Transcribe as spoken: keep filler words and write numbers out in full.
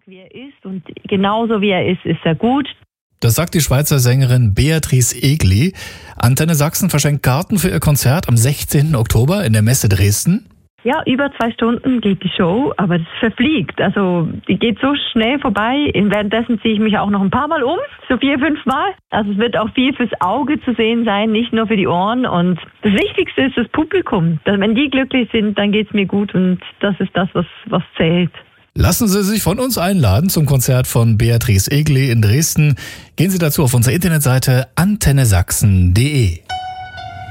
wie er ist und genauso wie er ist, ist er gut. Das sagt die Schweizer Sängerin Beatrice Egli. Antenne Sachsen verschenkt Karten für ihr Konzert am sechzehnten Oktober in der Messe Dresden. Ja, über zwei Stunden geht die Show, aber es verfliegt. Also die geht so schnell vorbei. Währenddessen ziehe ich mich auch noch ein paar Mal um, so vier, fünf Mal. Also es wird auch viel fürs Auge zu sehen sein, nicht nur für die Ohren. Und das Wichtigste ist das Publikum. Wenn die glücklich sind, dann geht's mir gut und das ist das, was, was zählt. Lassen Sie sich von uns einladen zum Konzert von Beatrice Egli in Dresden. Gehen Sie dazu auf unsere Internetseite antenne sachsen punkt de.